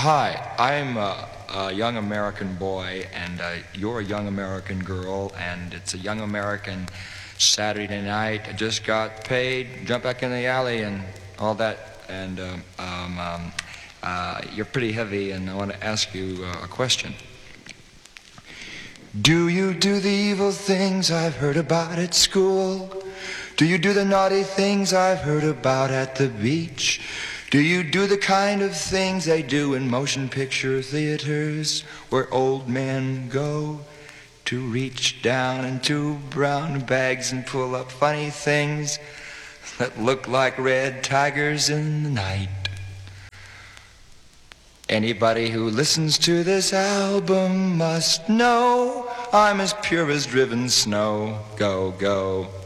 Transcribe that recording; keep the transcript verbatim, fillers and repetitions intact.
Hi, I'm a, a young American boy, and uh, you're a young American girl, and it's a young American Saturday night. I just got paid, jump back in the alley, and all that. And um, um, um, uh, you're pretty heavy, and I want to ask you uh, a question. Do you do the evil things I've heard about at school? Do you do the naughty things I've heard about at the beach? Do you do the kind of things they do in motion picture theaters where old men go to reach down into brown bags and pull up funny things that look like red tigers in the night? Anybody who listens to this album must know I'm as pure as driven snow. Go, go.